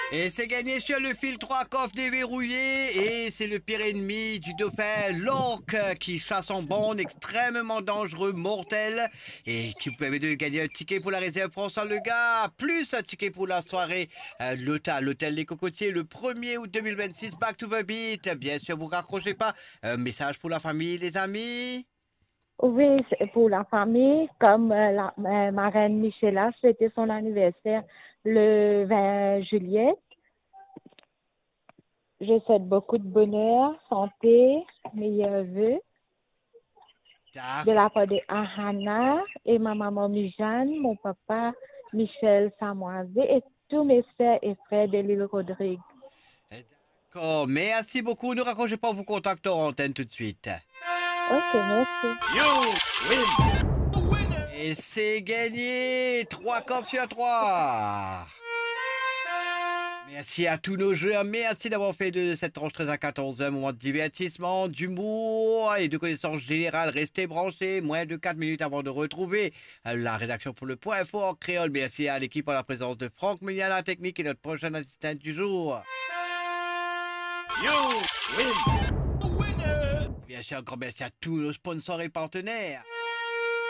Et c'est gagné sur le fil 3 coffres déverrouillés. Et c'est le pire ennemi du dauphin, l'orque, qui chasse en bande, extrêmement dangereux, mortel. Et qui vous permet de gagner un ticket pour la réserve François Lega, plus un ticket pour la soirée l'hôtel des Cocotiers, le 1er août 2026, Back to the Beat. Bien sûr, vous raccrochez pas. Un message pour la famille, les amis. Oui, c'est pour la famille, comme ma reine Michela, c'était son anniversaire le 20 juillet. Je souhaite beaucoup de bonheur, santé, meilleurs vœux de D'accord. la part de Ahana et ma maman Mijane, mon papa Michel Samoisé et tous mes sœurs et frères de l'île Rodrigue. D'accord. Merci beaucoup. Ne raccrochez pas, vous contactons en antenne tout de suite. Ok, merci. You win. Et c'est gagné. 3 coffres sur 3. Merci à tous nos joueurs. Merci d'avoir fait de cette tranche 13 à 14 un moment de divertissement, d'humour et de connaissance générale. Restez branchés. Moins de 4 minutes avant de retrouver la rédaction pour le point fort créole. Merci à l'équipe en la présence de Franck Meunier à la technique et notre prochain assistant du jour. You win. Bien sûr, encore merci à tous nos sponsors et partenaires.